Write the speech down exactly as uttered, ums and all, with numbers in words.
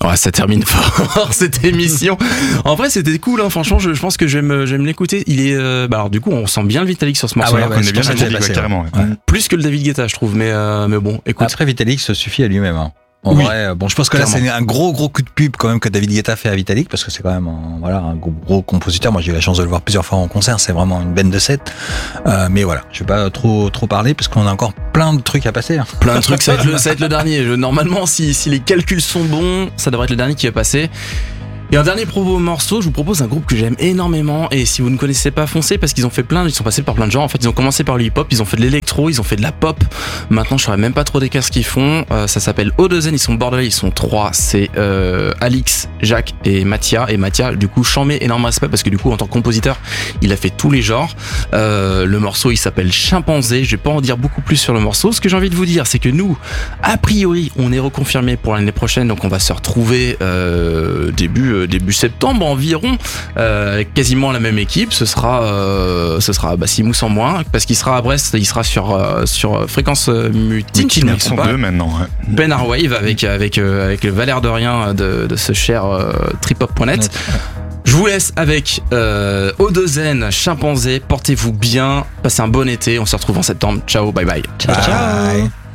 Ouais, ça termine fort cette émission. En vrai, c'était cool, hein. Franchement, je, je pense que je vais me, je vais me l'écouter. Il est, euh, bah alors du coup, on sent bien le Vitalik sur ce morceau. Ah ouais, là. ouais, on c'est est bien pour ça que Vitalik, j'ai ouais, passé, carrément. ouais. Ouais. Ouais. Plus que le David Guetta, je trouve. Mais, euh, mais bon, écoute. Après, Vitalik se suffit à lui-même. Hein. En Oui. vrai, bon, je pense que là, Clairement. c'est un gros, gros coup de pub quand même que David Guetta fait à Vitalik, parce que c'est quand même un, voilà, un gros, gros compositeur. Moi, j'ai eu la chance de le voir plusieurs fois en concert. C'est vraiment une bande de sept. Euh, mais voilà, je vais pas trop, trop parler parce qu'on a encore plein de trucs à passer. Hein. Plein de trucs, ça va être le, ça va être le dernier. Je- normalement, si, si les calculs sont bons, ça devrait être le dernier qui va passer. Et un dernier propos morceau, je vous propose un groupe que j'aime énormément. Et si vous ne connaissez pas, foncez parce qu'ils ont fait plein, ils sont passés par plein de genres. En fait, ils ont commencé par le hip-hop, ils ont fait de l'électro, ils ont fait de la pop. Maintenant, je saurais même pas trop des cas ce qu'ils font. Euh, ça s'appelle O deux N, ils sont bordelais, ils sont trois. C'est euh, Alix, Jacques et Mathia. Et Mathia, du coup, chambé, énorme respect parce que du coup, en tant que compositeur, il a fait tous les genres. Euh, le morceau, il s'appelle Chimpanzé. Je vais pas en dire beaucoup plus sur le morceau. Ce que j'ai envie de vous dire, c'est que nous, a priori, on est reconfirmé pour l'année prochaine, donc on va se retrouver euh, début euh, début septembre environ, euh, avec quasiment la même équipe. Ce sera euh, ce sera bah, Simous en moins parce qu'il sera à Brest, il sera sur euh, sur fréquence euh, mutine. si je me Ils sont trompe pas. deux maintenant. Ouais. Ben Arwave avec avec euh, avec le Valère de rien de, de ce cher euh, tripop point net. Je vous laisse avec euh, O deux N, Chimpanzé. Portez-vous bien, passez un bon été. On se retrouve en septembre. Ciao, bye bye. Ciao, ciao.